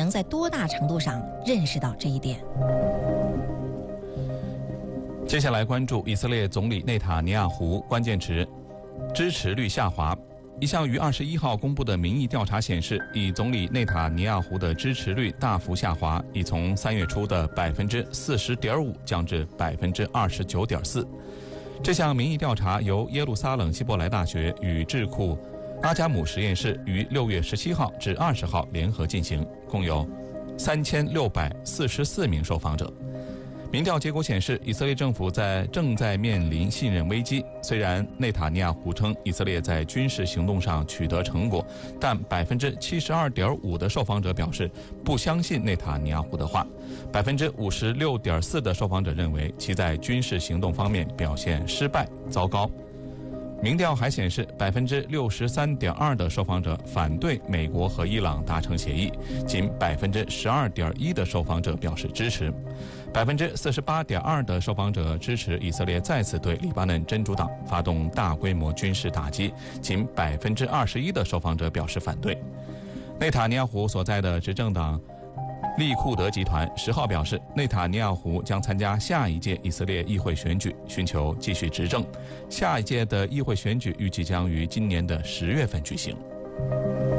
能在多大程度上认识到这一点？ 接下来关注以色列总理内塔尼亚胡，关键词：支持率下滑。一项于21号公布的民意调查显示，以总理内塔尼亚胡的支持率大幅下滑，已从3月初的40.5%降至29.4%。这项民意调查由耶路撒冷希伯来大学与智库阿加姆实验室于6月17号至20号联合进行，共有3644名受访者。民调结果显示，以色列政府正在面临信任危机。虽然内塔尼亚胡称以色列在军事行动上取得成果，但72.5%的受访者表示不相信内塔尼亚胡的话，56.4%的受访者认为其在军事行动方面表现失败、糟糕。民调还显示，63.2%的受访者反对美国和伊朗达成协议，仅12.1%的受访者表示支持，48.2%的受访者支持以色列再次对黎巴嫩真主党发动大规模军事打击，仅21%的受访者表示反对。内塔尼亚胡所在的执政党利库德集团10号表示，内塔尼亚胡将参加下一届以色列议会选举，寻求继续执政。下一届的议会选举预计将于今年的10月份举行。